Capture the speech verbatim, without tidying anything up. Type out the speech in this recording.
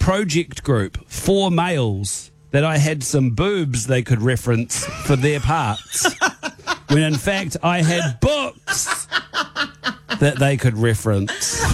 project group, four males, that I had some boobs they could reference for their parts, when in fact I had books that they could reference.